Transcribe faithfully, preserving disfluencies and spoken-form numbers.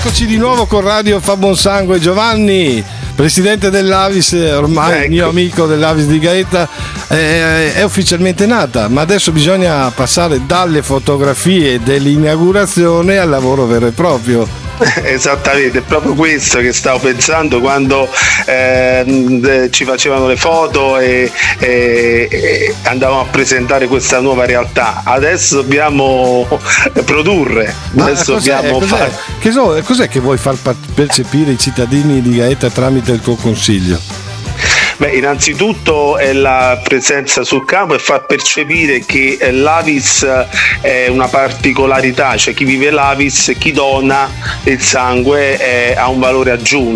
Eccoci di nuovo con Radio Fa Buon Sangue. Giovanni, presidente dell'Avis, ormai ecco. Mio amico dell'Avis di Gaeta, è, è ufficialmente nata, ma adesso bisogna passare dalle fotografie dell'inaugurazione al lavoro vero e proprio. Esattamente, è proprio questo che stavo pensando quando eh, ci facevano le foto e, e, e andavamo a presentare questa nuova realtà. Adesso dobbiamo produrre, Ma adesso cos'è, dobbiamo cos'è, fare. Che so, cos'è che vuoi far percepire i cittadini di Gaeta tramite il tuo consiglio? Beh, innanzitutto è la presenza sul campo e far percepire che l'Avis è una particolarità, cioè chi vive l'Avis, chi dona il sangue è, ha un valore aggiunto.